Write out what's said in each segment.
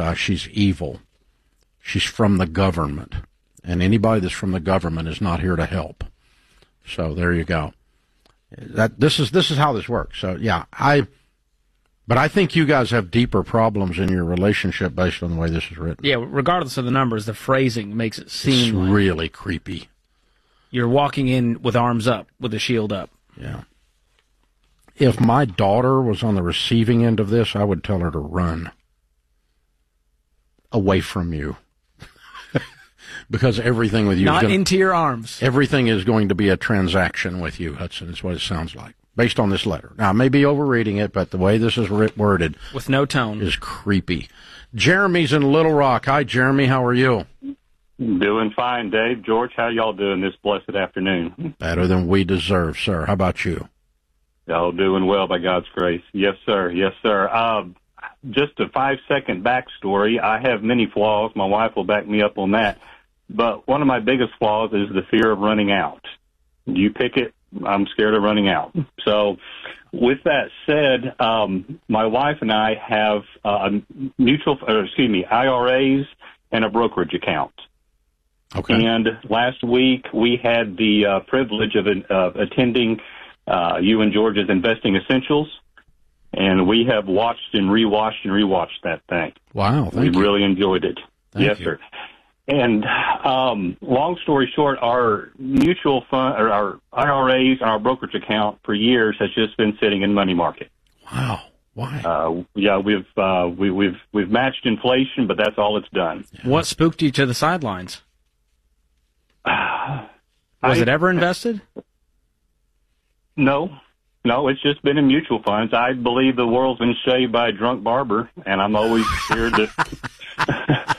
she's evil. She's from the government, and anybody that's from the government is not here to help. So there you go. This is how this works. So yeah, but I think you guys have deeper problems in your relationship based on the way this is written. Yeah, regardless of the numbers, the phrasing makes it seem it's really creepy. You're walking in with arms up, with the shield up. Yeah. If my daughter was on the receiving end of this, I would tell her to run away from you. Because everything with you not into your arms. Everything is going to be a transaction with you, Hudson, is what it sounds like, based on this letter. Now, I may be overreading it, but the way this is worded with no tone is creepy. Jeremy's in Little Rock. Hi, Jeremy. How are you? Doing fine, Dave. George, how y'all doing this blessed afternoon? Better than we deserve, sir. How about you? Y'all doing well by God's grace. Yes, sir. Yes, sir. Just a 5-second backstory. I have many flaws. My wife will back me up on that. But one of my biggest flaws is the fear of running out. You pick it, I'm scared of running out. So with that said, my wife and I have IRAs and a brokerage account. Okay. And last week we had the privilege of attending you and George's Investing Essentials, and we have watched and rewatched that thing. Wow, thank you. We really enjoyed it. Thank you. Sir. And long story short, our mutual fund, or our IRAs and our brokerage account for years has just been sitting in money market. Wow, why? We've matched inflation, but that's all it's done. What spooked you to the sidelines? Was it ever invested? No, it's just been in mutual funds. I believe the world's been shaved by a drunk barber, and I'm always scared that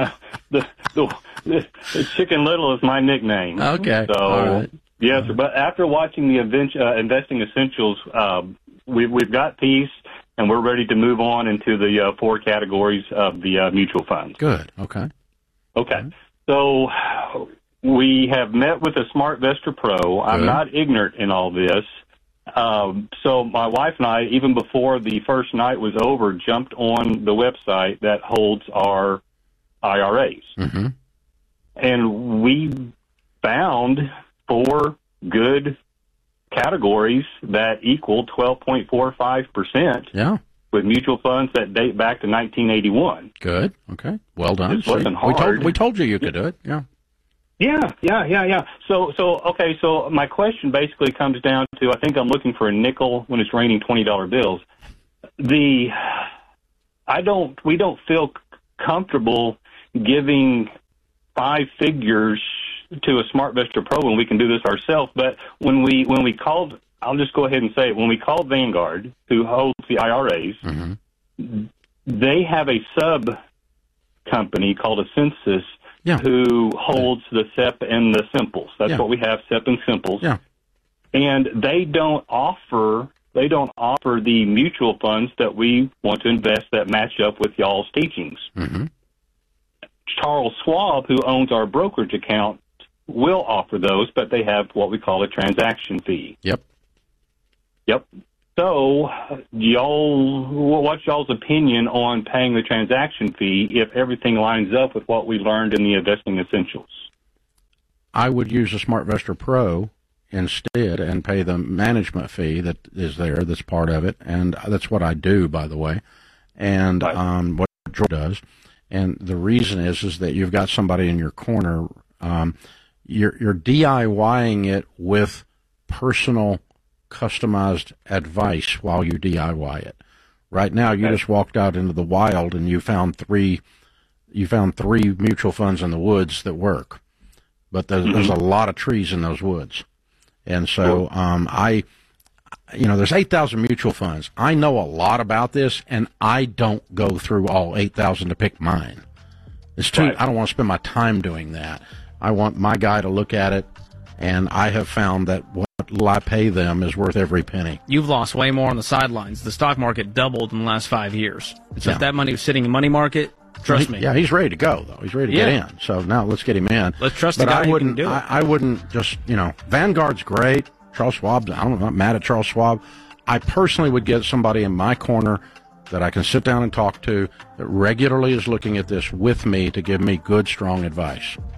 the Chicken Little is my nickname. Okay. So, right. Yes, but after watching the Investing Essentials, we've got peace, and we're ready to move on into the 4 categories of the mutual funds. Good. Okay. Okay. So we have met with a SmartVestor Pro. I'm not ignorant in all this. So my wife and I, even before the first night was over, jumped on the website that holds our IRAs. Mm-hmm. And we found 4 good categories that equal 12.45%. Yeah. With mutual funds that date back to 1981. Good. Okay. Well done. It wasn't hard. We told you could do it. Yeah. Yeah. So my question basically comes down to, I think I'm looking for a nickel when it's raining $20 bills. We don't feel comfortable giving 5 figures to a SmartVestor Pro when we can do this ourselves. But when we called, I'll just go ahead and say it, when we called Vanguard, who holds the IRAs, mm-hmm. they have a sub company called Ascensus, who holds the SEP and the Simples. That's what we have, SEP and Simples. Yeah. And they don't offer the mutual funds that we want to invest that match up with y'all's teachings. Mm-hmm. Charles Schwab, who owns our brokerage account, will offer those, but they have what we call a transaction fee. Yep. So, what's y'all's opinion on paying the transaction fee if everything lines up with what we learned in the Investing Essentials? I would use a SmartVestor Pro instead and pay the management fee that is there, that's part of it, and that's what I do, by the way, and what George does. And the reason is that you've got somebody in your corner. You're DIYing it with personal, customized advice while you DIY it. Right now, you just walked out into the wild and you found three mutual funds in the woods that work, but there's a lot of trees in those woods, and so there's 8,000 mutual funds. I know a lot about this, and I don't go through all 8,000 to pick mine. It's too. I don't want to spend my time doing that. I want my guy to look at it, and I have found that what little I pay them is worth every penny. You've lost way more on the sidelines. The stock market doubled in the last 5 years. So if that money was sitting in money market, trust me. Yeah, he's ready to go, though. He's ready to get in. So now let's get him in. Let's trust the guy who can do it. I wouldn't just, Vanguard's great. Charles Schwab, I'm not mad at Charles Schwab. I personally would get somebody in my corner that I can sit down and talk to, that regularly is looking at this with me to give me good, strong advice.